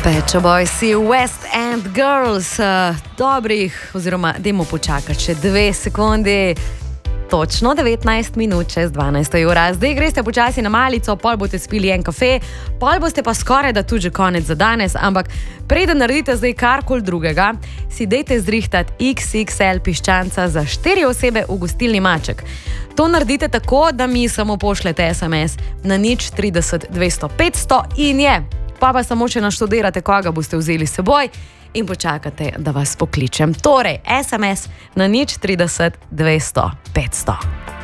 Pet Boys, West End Girls, dobrih, oziroma dajmo počakati še 2 sekunde, točno 19 minut čez 12. ura. Zdaj greste počasi na malico, pol boste spili en kafe, pol boste pa skoraj da tudi že konec za danes, ampak preden naredite zdaj karkoli drugega, si dejte zrihtati XXL piščanca za 4 osebe v gostilni Maček. To naredite tako, da mi samo pošljete SMS na 030 200 500 in je. Pa samo še naštudirate, koga boste vzeli s seboj in počakate, da vas pokličem. Torej, SMS na 030 200 500.